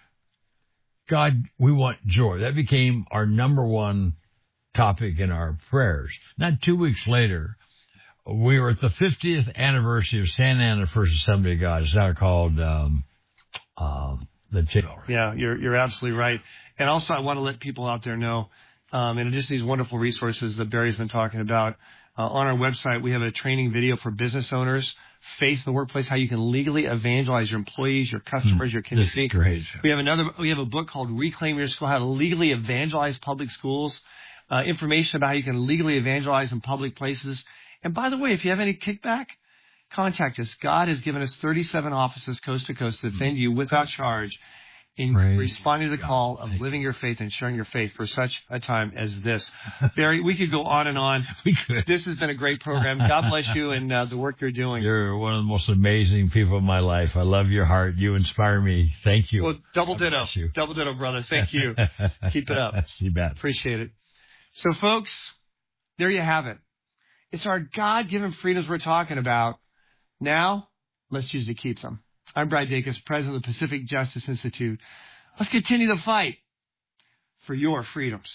God, we want joy. That became our number one topic in our prayers. Not two weeks later, we were at the fiftieth anniversary of Santa Ana First Assembly of God. It's now called um, um, the Taylor. Yeah, you're you're absolutely right. And also, I want to let people out there know, um, in addition to these wonderful resources that Barry's been talking about, uh, on our website, we have a training video for business owners. Faith in the workplace, how you can legally evangelize your employees, your customers, mm, your community. Great. We have another. We have a book called Reclaim Your School: How to Legally Evangelize Public Schools. Uh, information about how you can legally evangelize in public places. And by the way, if you have any kickback, contact us. God has given us thirty-seven offices coast to coast to defend you without charge in Praise responding to the call of living your faith and sharing your faith for such a time as this. Barry, we could go on and on. We could. This has been a great program. God bless you and uh, the work you're doing. You're one of the most amazing people in my life. I love your heart. You inspire me. Thank you. Well, double ditto. Double ditto, brother. Thank you. Keep it up. You bet. Appreciate it. So, folks, there you have it. It's our God-given freedoms we're talking about. Now, let's choose to keep them. I'm Brad Dacus, president of the Pacific Justice Institute. Let's continue the fight for your freedoms.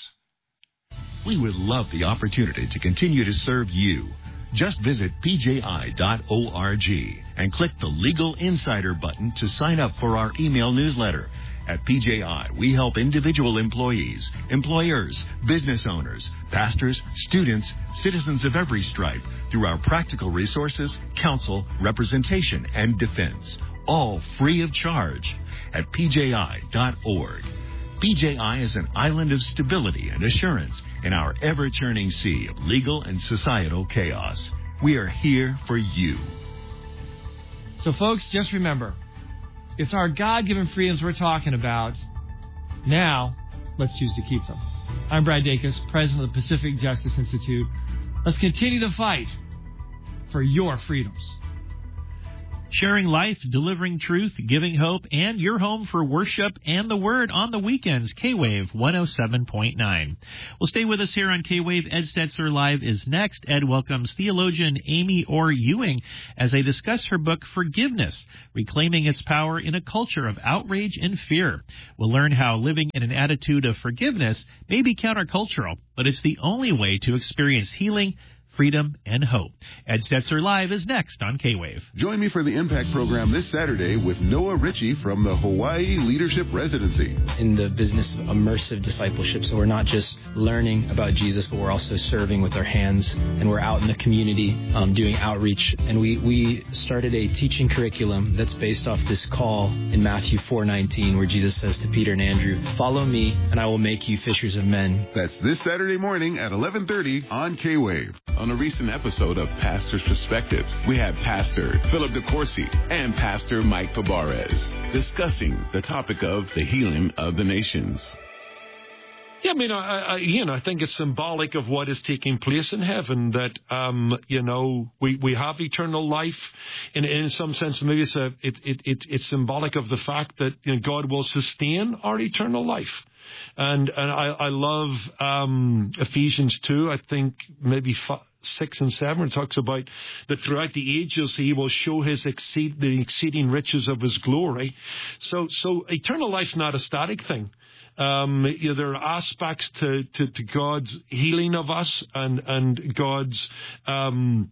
We would love the opportunity to continue to serve you. Just visit P J I dot org and click the Legal Insider button to sign up for our email newsletter. At P J I, we help individual employees, employers, business owners, pastors, students, citizens of every stripe through our practical resources, counsel, representation, and defense. All free of charge at P J I dot org. P J I is an island of stability and assurance in our ever-churning sea of legal and societal chaos. We are here for you. So, folks, just remember, it's our God-given freedoms we're talking about. Now, let's choose to keep them. I'm Brad Dacus, president of the Pacific Justice Institute. Let's continue the fight for your freedoms. Sharing life, delivering truth, giving hope, and your home for worship and the Word on the weekends. K-Wave one oh seven point nine. Well, stay with us here on K-Wave. Ed Stetzer Live is next. Ed welcomes theologian Amy Orr Ewing as they discuss her book, Forgiveness, Reclaiming Its Power in a Culture of Outrage and Fear. We'll learn how living in an attitude of forgiveness may be countercultural, but it's the only way to experience healing, freedom, and hope. Ed Stetzer Live is next on K-Wave. Join me for the Impact Program this Saturday with Noah Ritchie from the Hawaii Leadership Residency. In the business of immersive discipleship, so we're not just learning about Jesus, but we're also serving with our hands, and we're out in the community um, doing outreach. And we, we started a teaching curriculum that's based off this call in Matthew four nineteen, where Jesus says to Peter and Andrew, "Follow me, and I will make you fishers of men." That's this Saturday morning at eleven thirty on K-Wave. On a recent episode of Pastor's Perspective, we had Pastor Philip DeCourcy and Pastor Mike Fabarez discussing the topic of the healing of the nations. Yeah, I mean, I, I, you know, I think it's symbolic of what is taking place in heaven, that, um, you know, we, we have eternal life. And in some sense, maybe it's, a, it, it, it, it's symbolic of the fact that, you know, God will sustain our eternal life. And and I, I love um, Ephesians two, I think maybe five, six and seven. It talks about that throughout the ages he will show his exceed, the exceeding riches of his glory. So so eternal life's not a static thing. Um, you know, there are aspects to, to, to God's healing of us and, and God's um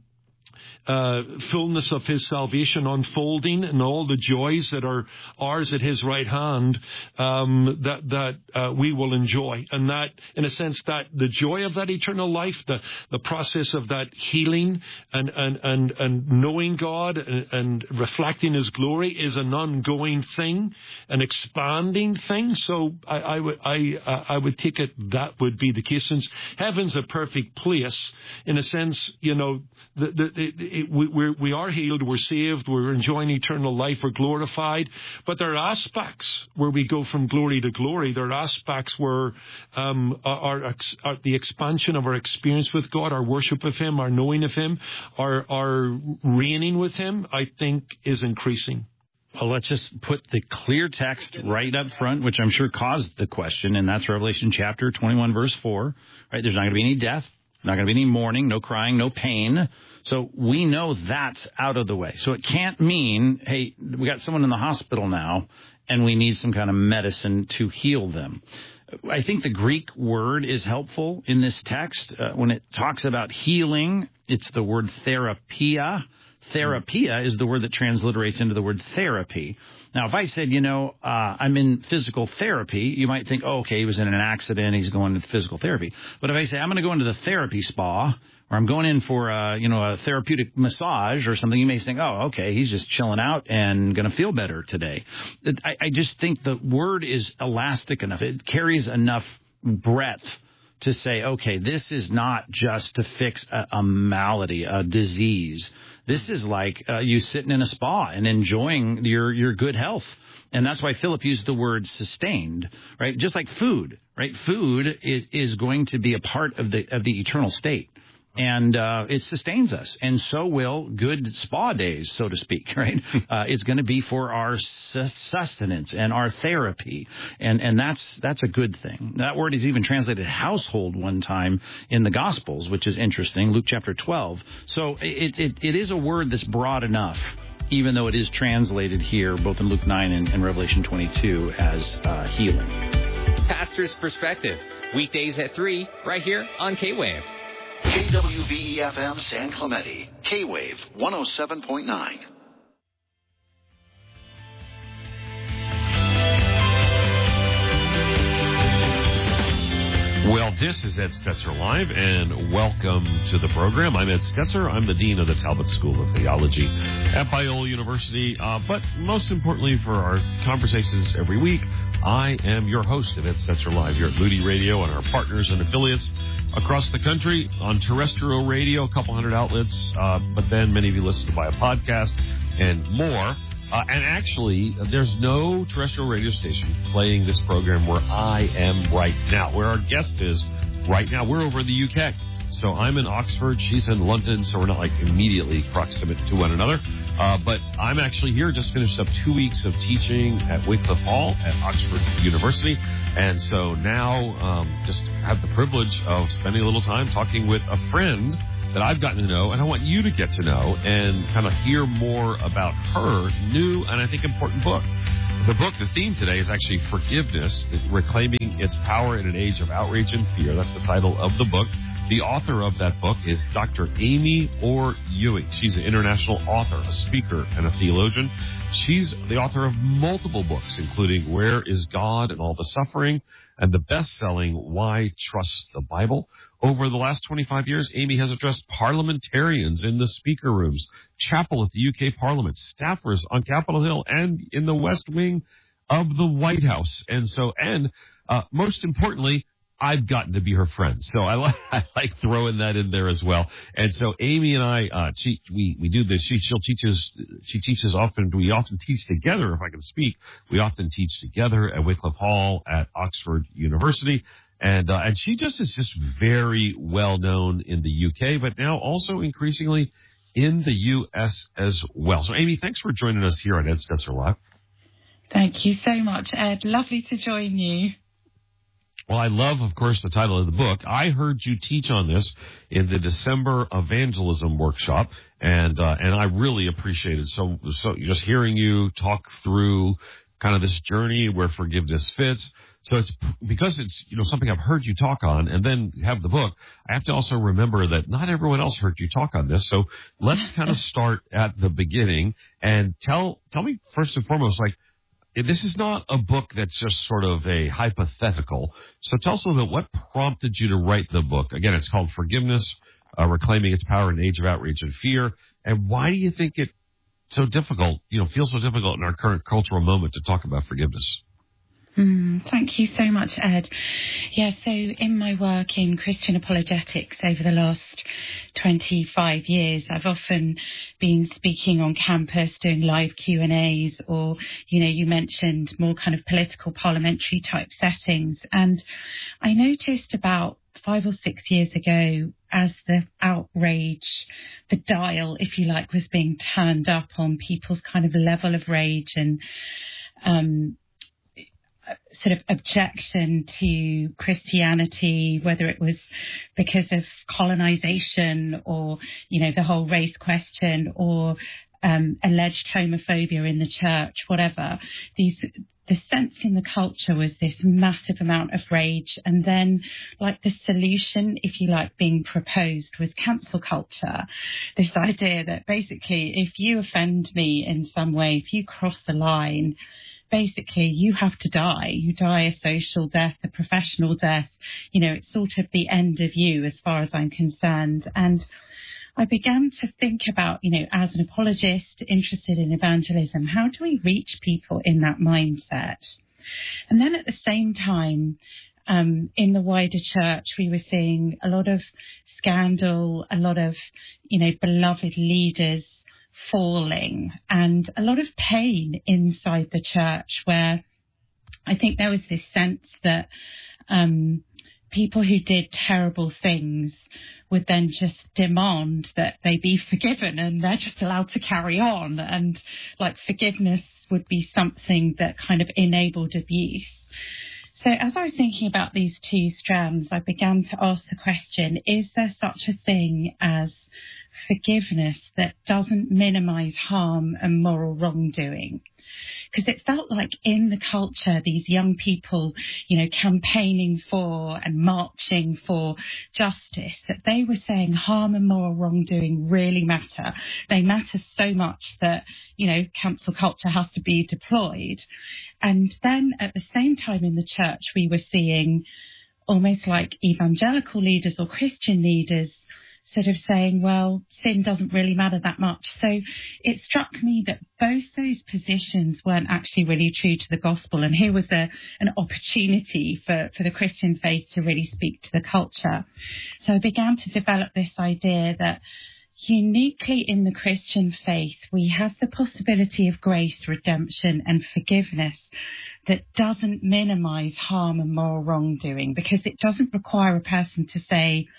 Uh, fullness of his salvation unfolding and all the joys that are ours at his right hand, um, that that uh, we will enjoy. And that, in a sense, that the joy of that eternal life, the, the process of that healing and and and, and knowing God and, and reflecting his glory is an ongoing thing, an expanding thing. So I, I would I uh, I would take it that would be the case, since heaven's a perfect place. In a sense, you know, the the, the It, we, we're, we are healed, we're saved, we're enjoying eternal life, we're glorified. But there are aspects where we go from glory to glory. There are aspects where um, our, our, our, the expansion of our experience with God, our worship of him, our knowing of him, our, our reigning with him, I think is increasing. Well, let's just put the clear text right up front, which I'm sure caused the question, and that's Revelation chapter twenty-one, verse four. Right? There's not going to be any death, not going to be any mourning, no crying, no pain. So we know that's out of the way. So it can't mean, hey, we got someone in the hospital now, and we need some kind of medicine to heal them. I think the Greek word is helpful in this text. Uh, when it talks about healing, it's the word therapia. Therapia is the word that transliterates into the word therapy. Now, if I said, you know, uh, I'm in physical therapy, you might think, oh, okay, he was in an accident, he's going to physical therapy. But if I say I'm going to go into the therapy spa, or I'm going in for, a, you know, a therapeutic massage or something, you may think, oh, okay, he's just chilling out and going to feel better today. I, I just think the word is elastic enough. It carries enough breadth to say, okay, this is not just to fix a, a malady, a disease. This is like uh, you sitting in a spa and enjoying your, your good health. And that's why Philip used the word sustained, right? Just like food, right? Food is, is going to be a part of the of the eternal state. And uh, it sustains us, and so will good spa days, so to speak, right? Uh, it's going to be for our sustenance and our therapy, and and that's that's a good thing. That word is even translated household one time in the Gospels, which is interesting, Luke chapter twelve. So it it, it is a word that's broad enough, even though it is translated here, both in Luke nine and, and Revelation twenty-two, as uh, healing. Pastor's Perspective, weekdays at three, right here on K-Wave. K W V E F M San Clemente, K-Wave one oh seven point nine. Well, this is Ed Stetzer Live, and welcome to the program. I'm Ed Stetzer. I'm the Dean of the Talbot School of Theology at Biola University. Uh, but most importantly, for our conversations every week, I am your host of Ed Stetzer Live here at Moody Radio and our partners and affiliates across the country on terrestrial radio, a couple hundred outlets, uh, but then many of you listen to by a podcast and more. Uh, and actually, there's no terrestrial radio station playing this program where I am right now, where our guest is right now. We're over in the U K. So I'm in Oxford, she's in London, so we're not like immediately proximate to one another. Uh, but I'm actually here, just finished up two weeks of teaching at Wycliffe Hall at Oxford University. And so now um, just have the privilege of spending a little time talking with a friend that I've gotten to know, and I want you to get to know and kind of hear more about her new and I think important book. The book, the theme today is actually Forgiveness, Reclaiming Its Power in an Age of Outrage and Fear. That's the title of the book. The author of that book is Doctor Amy Orr Ewing. She's an international author, a speaker, and a theologian. She's the author of multiple books, including Where is God and All the Suffering, and the best-selling Why Trust the Bible. Over the last twenty-five years, Amy has addressed parliamentarians in the speaker rooms, chapel at the U K Parliament, staffers on Capitol Hill, and in the West Wing of the White House. And so, and uh, most importantly, I've gotten to be her friend. So I like, I like throwing that in there as well. And so Amy and I, uh, she, we, we do this. She, she'll teaches, she teaches often, we often teach together, if I can speak. We often teach together at Wycliffe Hall at Oxford University. And, uh, and she just is just very well known in the U K, but now also increasingly in the U S as well. So Amy, thanks for joining us here on Ed Stetzer Live. Thank you so much, Ed. Lovely to join you. Well, I love, of course, the title of the book. I heard you teach on this in the December evangelism workshop, and uh, and I really appreciated so so just hearing you talk through kind of this journey where forgiveness fits. So it's because it's you know something I've heard you talk on, and then have the book. I have to also remember that not everyone else heard you talk on this. So let's kind of start at the beginning and tell tell me first and foremost, like. This is not a book that's just sort of a hypothetical. So tell us a little bit, what prompted you to write the book? Again, it's called Forgiveness, uh, Reclaiming Its Power in an Age of Outrage and Fear. And why do you think it so difficult, you know, feels so difficult in our current cultural moment to talk about forgiveness? Mm, thank you so much, Ed. Yeah, so in my work in Christian apologetics over the last twenty-five years, I've often been speaking on campus, doing live Q and A's, or, you know, you mentioned more kind of political parliamentary type settings. And I noticed about five or six years ago, as the outrage, the dial, if you like, was being turned up on people's kind of level of rage and, um, sort of objection to Christianity, whether it was because of colonization or, you know, the whole race question or um, alleged homophobia in the church, whatever. These, the sense in the culture was this massive amount of rage. And then, like, the solution, if you like, being proposed was cancel culture. This idea that basically if you offend me in some way, if you cross the line, basically, you have to die. You die a social death, a professional death. You know, it's sort of the end of you as far as I'm concerned. And I began to think about, you know, as an apologist interested in evangelism, how do we reach people in that mindset? And then at the same time, um, in the wider church, we were seeing a lot of scandal, a lot of, you know, beloved leaders falling, and a lot of pain inside the church, where I think there was this sense that um, people who did terrible things would then just demand that they be forgiven, and they're just allowed to carry on, and like forgiveness would be something that kind of enabled abuse. So as I was thinking about these two strands, I began to ask the question, is there such a thing as forgiveness that doesn't minimize harm and moral wrongdoing? Because it felt like in the culture, these young people, you know, campaigning for and marching for justice, that they were saying harm and moral wrongdoing really matter. They matter so much that, you know, cancel culture has to be deployed. And then at the same time in the church, we were seeing almost like evangelical leaders or Christian leaders sort of saying, well, sin doesn't really matter that much. So it struck me that both those positions weren't actually really true to the gospel. And here was a, an opportunity for, for the Christian faith to really speak to the culture. So I began to develop this idea that uniquely in the Christian faith, we have the possibility of grace, redemption and forgiveness that doesn't minimize harm and moral wrongdoing, because it doesn't require a person to say,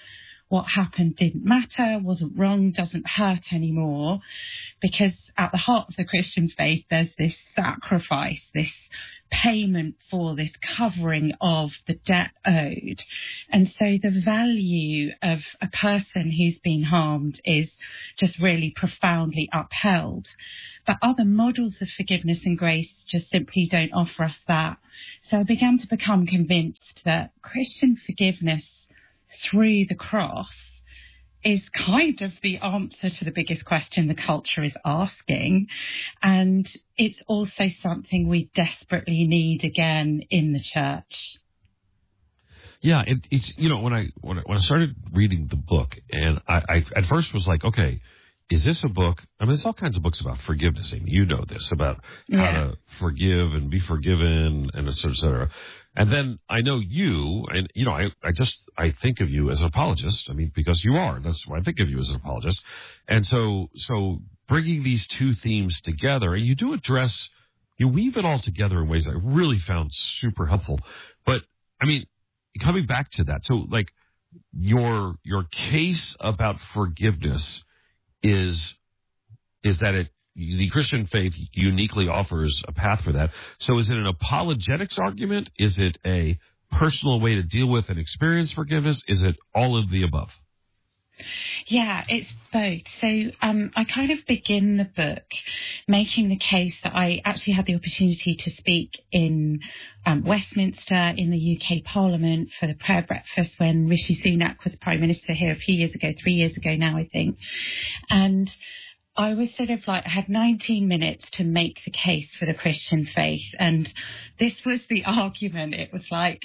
what happened didn't matter, wasn't wrong, doesn't hurt anymore, because at the heart of the Christian faith, there's this sacrifice, this payment for, this covering of the debt owed. And so the value of a person who's been harmed is just really profoundly upheld. But other models of forgiveness and grace just simply don't offer us that. So I began to become convinced that Christian forgiveness through the cross is kind of the answer to the biggest question the culture is asking. And it's also something we desperately need again in the church. Yeah, it, it's, you know, when I, when I when I started reading the book, and I, I at first was like, okay, is this a book? I mean, there's all kinds of books about forgiveness, Amy. You know this, about how Yeah. to forgive and be forgiven, and et cetera, et cetera. And then I know you, and, you know, I, I just, I think of you as an apologist. I mean, because you are. That's why I think of you as an apologist. And so, so bringing these two themes together, and you do address, you weave it all together in ways I really found super helpful. But, I mean, coming back to that, so, like, your your case about forgiveness is is that it the Christian faith uniquely offers a path for that. So is it an apologetics argument? Is it a personal way to deal with and experience forgiveness? Is it all of the above? Yeah, it's both. So um, I kind of begin the book making the case that I actually had the opportunity to speak in um, Westminster in the U K Parliament for the prayer breakfast when Rishi Sunak was Prime Minister here a few years ago, three years ago now, I think. And I was sort of like, I had nineteen minutes to make the case for the Christian faith. And this was the argument. It was like,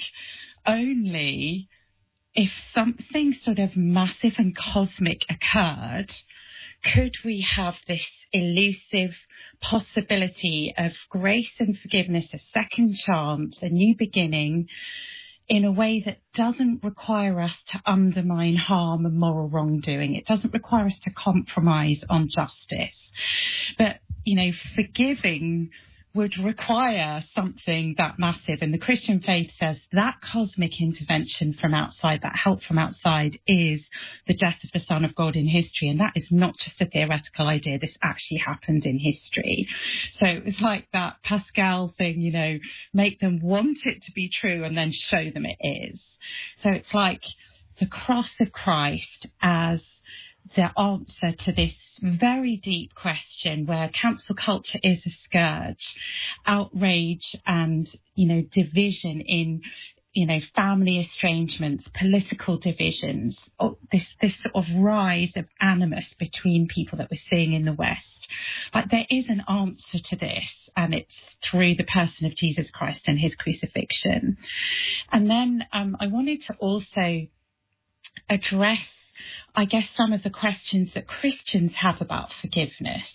only if something sort of massive and cosmic occurred, could we have this elusive possibility of grace and forgiveness, a second chance, a new beginning, in a way that doesn't require us to undermine harm and moral wrongdoing. It doesn't require us to compromise on justice. But, you know, forgiving would require something that massive. And the Christian faith says that cosmic intervention from outside, that help from outside, is the death of the Son of God in history. And that is not just a theoretical idea. This actually happened in history. So it was like that Pascal thing, you know, make them want it to be true and then show them it is. So it's like the cross of Christ as the answer to this very deep question where cancel culture is a scourge, outrage and, you know, division in, you know, family estrangements, political divisions, oh, this, this sort of rise of animus between people that we're seeing in the West. Like, there is an answer to this, and it's through the person of Jesus Christ and his crucifixion. And then um, I wanted to also address, I guess, some of the questions that Christians have about forgiveness,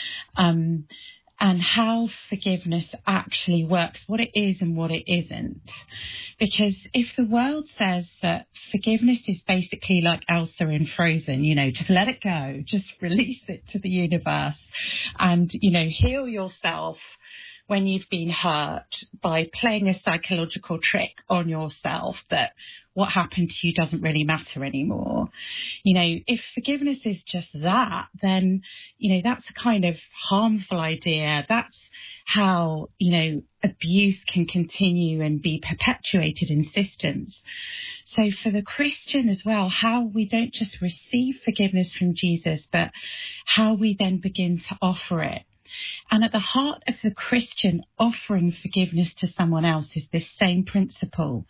um, and how forgiveness actually works, what it is and what it isn't. Because if the world says that forgiveness is basically like Elsa in Frozen, you know, just let it go, just release it to the universe and, you know, heal yourself when you've been hurt by playing a psychological trick on yourself that what happened to you doesn't really matter anymore. You know, if forgiveness is just that, then, you know, that's a kind of harmful idea. That's how, you know, abuse can continue and be perpetuated in systems. So for the Christian as well, how we don't just receive forgiveness from Jesus, but how we then begin to offer it. And at the heart of the Christian offering forgiveness to someone else is this same principle.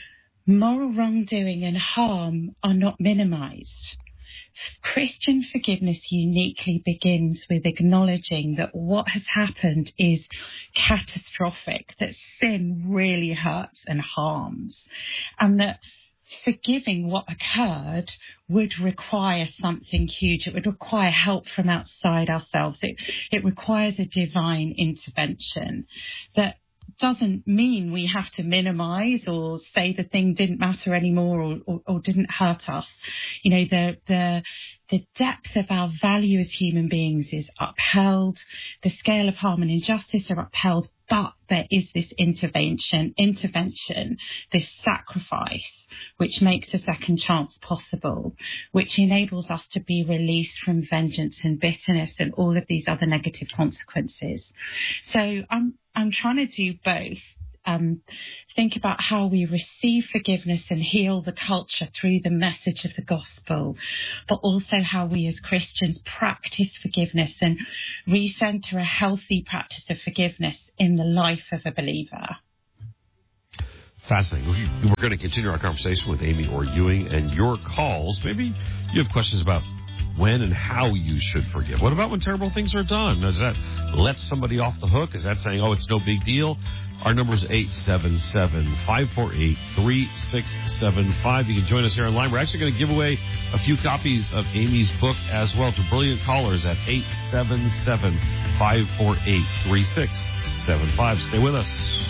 Moral wrongdoing and harm are not minimized. Christian forgiveness uniquely begins with acknowledging that what has happened is catastrophic, that sin really hurts and harms, and that forgiving what occurred would require something huge. It would require help from outside ourselves. It, it requires a divine intervention that doesn't mean we have to minimize or say the thing didn't matter anymore or, or, or didn't hurt us. You know, the, the, the depth of our value as human beings is upheld. The scale of harm and injustice are upheld, But there is this intervention, intervention, this sacrifice, which makes a second chance possible, which enables us to be released from vengeance and bitterness and all of these other negative consequences. So I'm I'm trying to do both. Um, think about how we receive forgiveness and heal the culture through the message of the gospel, but also how we as Christians practice forgiveness and recenter a healthy practice of forgiveness in the life of a believer. Fascinating. We're going to continue our conversation with Amy Orr Ewing and your calls. Maybe you have questions about when and how you should forgive. What about when terrible things are done? Does that let somebody off the hook? Is that saying, oh, it's no big deal? Our number is eight seven seven, five four eight, three six seven five. You can join us here online. We're actually going to give away a few copies of Amy's book as well to brilliant callers at eight seven seven, five four eight, three six seven five. Stay with us.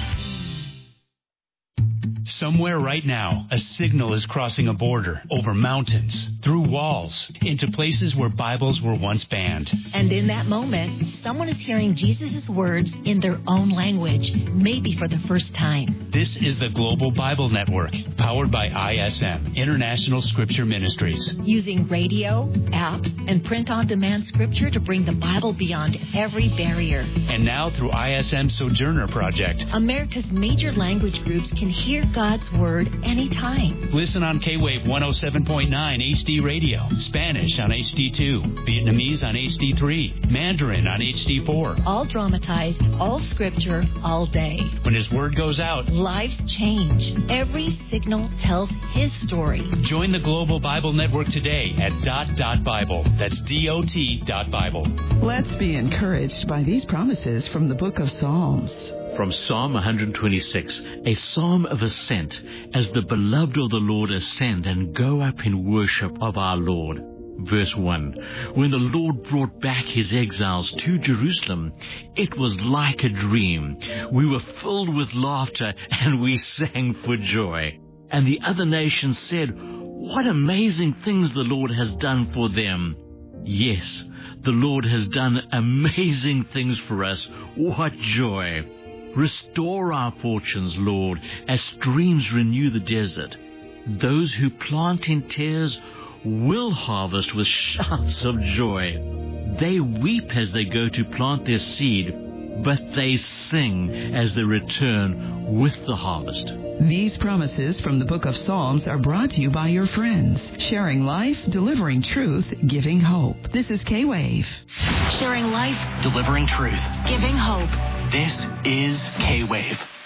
Somewhere right now, a signal is crossing a border, over mountains, through walls, into places where Bibles were once banned. And in that moment, someone is hearing Jesus' words in their own language, maybe for the first time. This is the Global Bible Network, powered by I S M, International Scripture Ministries. Using radio, apps, and print-on-demand scripture to bring the Bible beyond every barrier. And now through I S M Sojourner Project, America's major language groups can hear God's Word anytime. Listen on K-Wave one oh seven point nine H D Radio, Spanish on H D two, Vietnamese on H D three, Mandarin on H D four. All dramatized, all scripture, all day. When His Word goes out, lives change. Every signal tells His story. Join the Global Bible Network today at dot dot Bible. That's D O T dot Bible. Let's be encouraged by these promises from the book of Psalms. From Psalm one twenty-six, a psalm of ascent, as the beloved of the Lord ascend and go up in worship of our Lord. Verse one, when the Lord brought back his exiles to Jerusalem, it was like a dream. We were filled with laughter and we sang for joy. And the other nations said, what amazing things the Lord has done for them. Yes, the Lord has done amazing things for us. What joy. Restore our fortunes, Lord, as streams renew the desert. Those who plant in tears will harvest with shouts of joy. They weep as they go to plant their seed, but they sing as they return with the harvest. These promises from the book of Psalms are brought to you by your friends, sharing life, delivering truth, giving hope. This is K-Wave. Sharing life, delivering truth, giving hope. This is K-Wave.